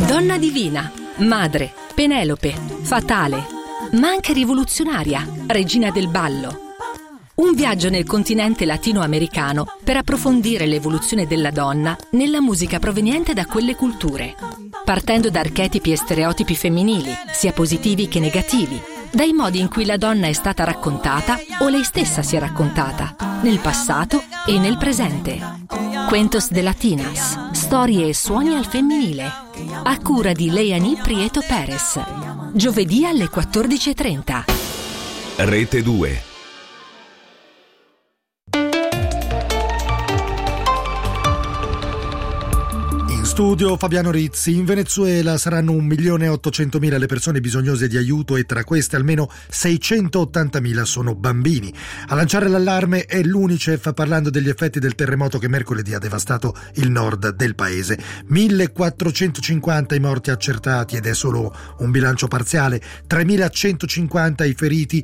Donna divina, madre, Penelope, fatale, ma anche rivoluzionaria, regina del ballo. Un viaggio nel continente latinoamericano per approfondire l'evoluzione della donna nella musica proveniente da quelle culture, partendo da archetipi e stereotipi femminili, sia positivi che negativi, dai modi in cui la donna è stata raccontata o lei stessa si è raccontata, nel passato e nel presente. Cuentos de Latinas, storie e suoni al femminile, a cura di Leani Prieto Perez. Giovedì alle 14:30. Rete 2. Studio Fabiano Rizzi. In Venezuela saranno 1.800.000 le persone bisognose di aiuto e tra queste almeno 680.000 sono bambini. A lanciare l'allarme è l'UNICEF, parlando degli effetti del terremoto che mercoledì ha devastato il nord del paese. 1.450 i morti accertati ed è solo un bilancio parziale, 3.150 i feriti,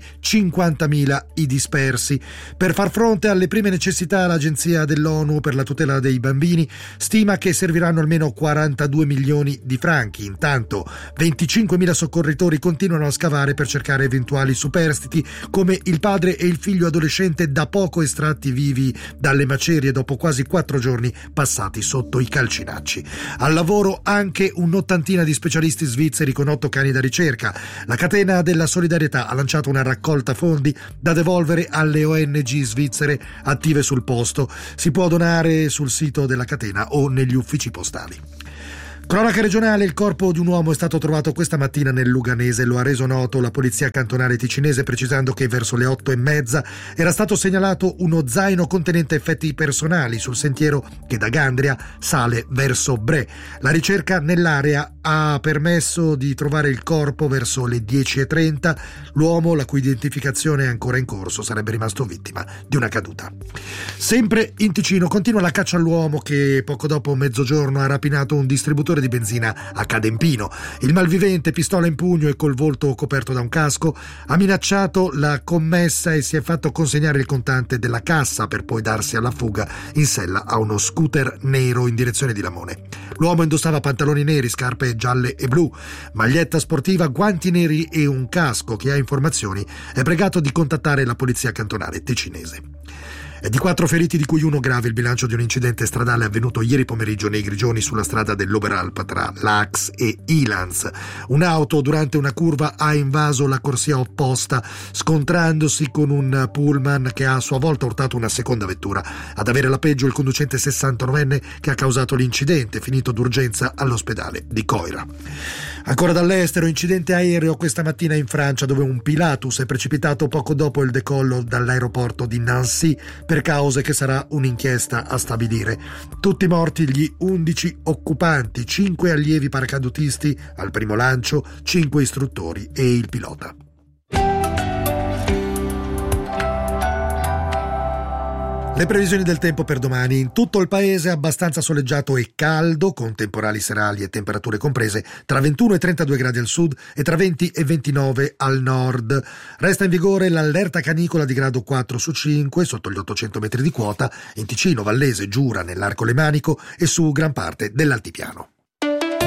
50.000 i dispersi. Per far fronte alle prime necessità l'Agenzia dell'ONU per la tutela dei bambini stima che serviranno almeno 42 milioni di franchi. Intanto 25.000 soccorritori continuano a scavare per cercare eventuali superstiti, come il padre e il figlio adolescente da poco estratti vivi dalle macerie dopo quasi 4 giorni passati sotto i calcinacci. Al lavoro anche un'ottantina di specialisti svizzeri con 8 cani da ricerca. La catena della solidarietà ha lanciato una raccolta fondi da devolvere alle ONG svizzere attive sul posto. Si può donare sul sito della catena o negli uffici postali. Cronaca regionale: il corpo di un uomo è stato trovato questa mattina nel Luganese. Lo ha reso noto la polizia cantonale ticinese, precisando che verso le 8:30 era stato segnalato uno zaino contenente effetti personali sul sentiero che da Gandria sale verso Bre. La ricerca nell'area ha permesso di trovare il corpo verso le 10:30. L'uomo, la cui identificazione è ancora in corso, sarebbe rimasto vittima di una caduta. Sempre in Ticino continua la caccia all'uomo che poco dopo mezzogiorno ha rapinato un distributore di benzina a Cadempino. Il malvivente, pistola in pugno e col volto coperto da un casco, ha minacciato la commessa e si è fatto consegnare il contante della cassa per poi darsi alla fuga in sella a uno scooter nero in direzione di Lamone. L'uomo indossava pantaloni neri, scarpe gialle e blu, maglietta sportiva, guanti neri e un casco. Chi ha informazioni è pregato di contattare la polizia cantonale ticinese. È di 4 feriti, di cui uno grave, il bilancio di un incidente stradale avvenuto ieri pomeriggio nei Grigioni sulla strada dell'Oberalp tra Lax e Ilans. Un'auto durante una curva ha invaso la corsia opposta, scontrandosi con un pullman che ha a sua volta urtato una seconda vettura. Ad avere la peggio il conducente 69enne che ha causato l'incidente, finito d'urgenza all'ospedale di Coira. Ancora dall'estero: incidente aereo questa mattina in Francia, dove un Pilatus è precipitato poco dopo il decollo dall'aeroporto di Nancy per cause che sarà un'inchiesta a stabilire. Tutti morti gli 11 occupanti, 5 allievi paracadutisti al primo lancio, 5 istruttori e il pilota. Le previsioni del tempo per domani: in tutto il paese abbastanza soleggiato e caldo, con temporali serali e temperature comprese tra 21 e 32 gradi al sud e tra 20 e 29 al nord. Resta in vigore l'allerta canicola di grado 4 su 5 sotto gli 800 metri di quota in Ticino, Vallese, Giura, nell'Arco Lemanico e su gran parte dell'altipiano.